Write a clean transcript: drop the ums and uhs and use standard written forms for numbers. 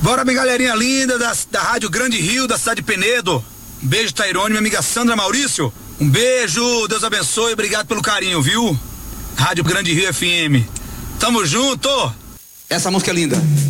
Bora, minha galerinha linda da Rádio Grande Rio, da cidade de Penedo. Um beijo, Tairone, minha amiga Sandra Maurício. Um beijo, Deus abençoe, obrigado pelo carinho, viu? Rádio Grande Rio FM. Tamo junto! Essa música é linda.